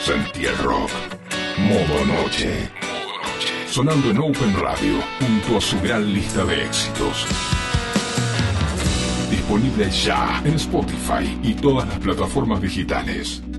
Sentí el rock. Modo Noche. Sonando en Open Radio, junto a su gran lista de éxitos. Disponible ya en Spotify y todas las plataformas digitales.